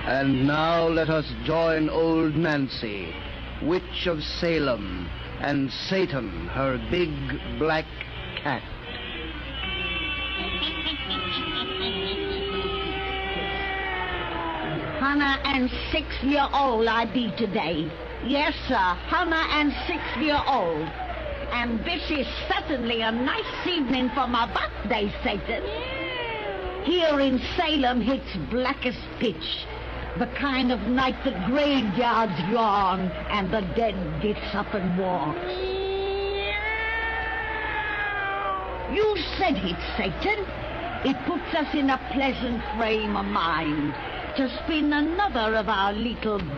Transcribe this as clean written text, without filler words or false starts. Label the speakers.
Speaker 1: And now let us join old Nancy, witch of Salem, and Satan, her big black cat.
Speaker 2: 106-year-old I be today. Yes, sir, 106-year-old. And this is certainly a nice evening for my birthday, Satan. Here in Salem, it's black as pitch. The kind of night that graveyards yawn and the dead gets up and walks. You said it, Satan. It puts us in a pleasant frame of mind to spin another of our little